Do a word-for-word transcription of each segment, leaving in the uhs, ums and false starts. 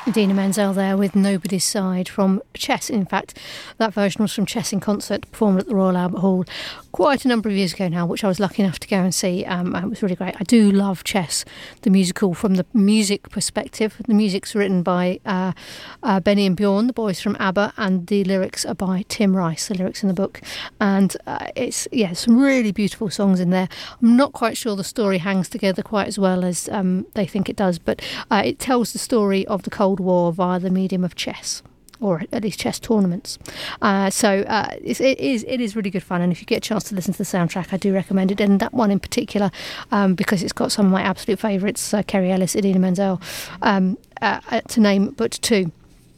Idina Menzel there with Nobody's Side from Chess. In fact, that version was from Chess in Concert, performed at the Royal Albert Hall quite a number of years ago now, which I was lucky enough to go and see. Um, it was really great. I do love Chess, the musical, from the music perspective. The music's written by uh, uh, Benny and Bjorn, the boys from ABBA, and the lyrics are by Tim Rice, the lyrics in the book. And uh, it's, yeah, some really beautiful songs in there. I'm not quite sure the story hangs together quite as well as um, they think it does, but uh, it tells the story of the Cold War via the medium of chess, or at least chess tournaments. Uh, so uh, it's, it is it is really good fun, and if you get a chance to listen to the soundtrack, I do recommend it. And that one in particular, um, because it's got some of my absolute favourites, uh, Kerry Ellis, Idina Menzel, um, uh, to name but two.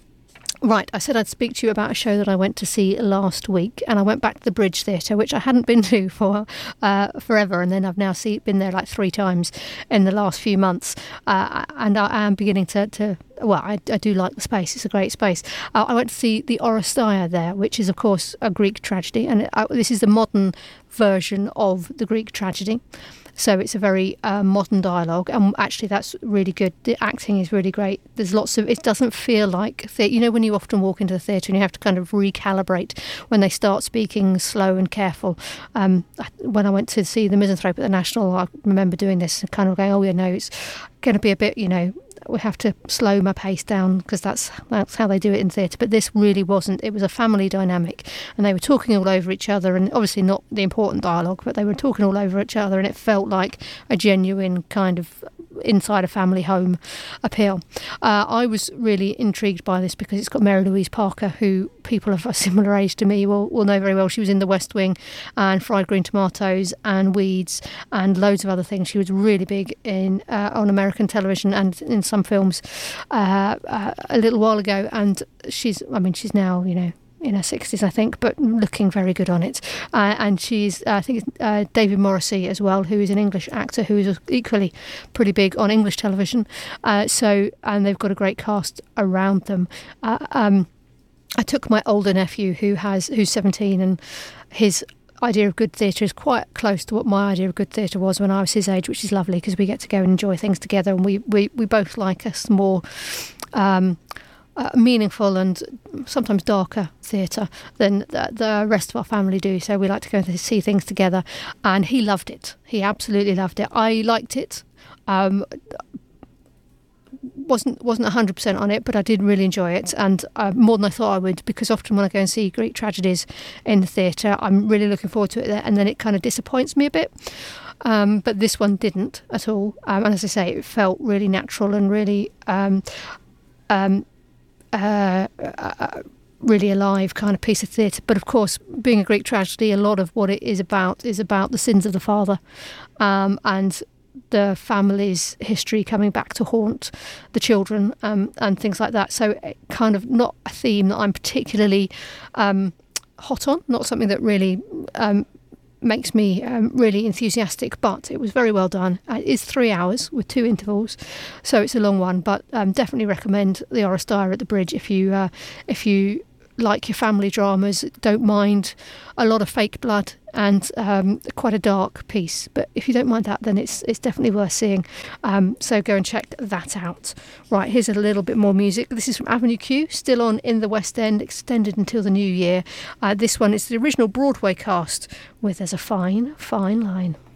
Right, I said I'd speak to you about a show that I went to see last week, and I went back to the Bridge Theatre, which I hadn't been to for uh, forever, and then I've now see, been there like three times in the last few months, uh, and I am beginning to, to well, I, I do like the space. It's a great space. Uh, I went to see the Oresteia there, which is, of course, a Greek tragedy, and uh, this is the modern version of the Greek tragedy. So it's a very uh, modern dialogue, and actually that's really good. The acting is really great. There's lots of, it doesn't feel like, the, you know, when you often walk into the theatre and you have to kind of recalibrate when they start speaking slow and careful. Um, when I went to see the Misanthrope at the National, I remember doing this and kind of going, oh yeah, no, it's going to be a bit, you know, we have to slow my pace down because that's that's how they do it in theatre. But this really wasn't. It was a family dynamic, and they were talking all over each other, and obviously not the important dialogue, but they were talking all over each other, and it felt like a genuine kind of inside a family home appeal. Uh, I was really intrigued by this because it's got Mary Louise Parker, who people of a similar age to me will, will know very well. She was in The West Wing and Fried Green Tomatoes and Weeds and loads of other things. She was really big in uh, on American television and in some films uh, uh, a little while ago, and she's, I mean, she's now, you know, in her sixties, I think, but looking very good on it. Uh, and she's, uh, I think it's uh, David Morrissey as well, who is an English actor who is equally pretty big on English television. Uh, so, and they've got a great cast around them. Uh, um, I took my older nephew, who has who's seventeen, and his idea of good theatre is quite close to what my idea of good theatre was when I was his age, which is lovely because we get to go and enjoy things together, and we, we, we both like us more um, uh, meaningful and sometimes darker theatre than the, the rest of our family do. So we like to go and see things together, and he loved it. He absolutely loved it. I liked it. Um, wasn't wasn't one hundred percent on it, but I did really enjoy it, and uh, more than I thought I would, because often when I go and see Greek tragedies in the theatre, I'm really looking forward to it there, and then it kind of disappoints me a bit. Um, but this one didn't at all, um, and as I say, it felt really natural and really um, um, uh, uh, really alive kind of piece of theatre. But of course, being a Greek tragedy, a lot of what it is about is about the sins of the father, um, and the family's history coming back to haunt the children, um, and things like that. So kind of not a theme that I'm particularly um, hot on, not something that really um, makes me um, really enthusiastic, but it was very well done. Uh, it's three hours with two intervals, so it's a long one, but um, definitely recommend the Oresteia at the Bridge if you uh, if you like your family dramas, don't mind a lot of fake blood and um, quite a dark piece. But if you don't mind that, then it's it's definitely worth seeing. Um, so go and check that out. Right, here's a little bit more music. This is from Avenue Q, still on in the West End, extended until the new year. Uh, this one is the original Broadway cast with There's a Fine, Fine Line.